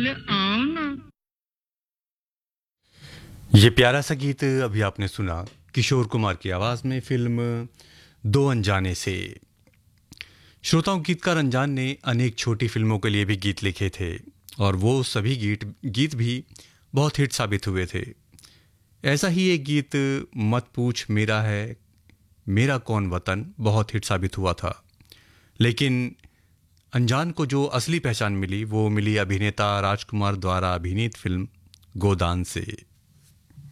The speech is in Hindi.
पहले आओ ना। ये प्यारा सा गीत अभी आपने सुना किशोर कुमार की आवाज़ में फिल्म दो अनजाने से। श्रोताओं, गीतकार अनजान ने अनेक छोटी फिल्मों के लिए भी गीत लिखे थे और वो सभी गीत भी बहुत हिट साबित हुए थे। ऐसा ही एक गीत मत पूछ मेरा है मेरा कौन वतन बहुत हिट साबित हुआ था। लेकिन अनजान को जो असली पहचान मिली वो मिली अभिनेता राजकुमार द्वारा अभिनीत फिल्म गोदान से।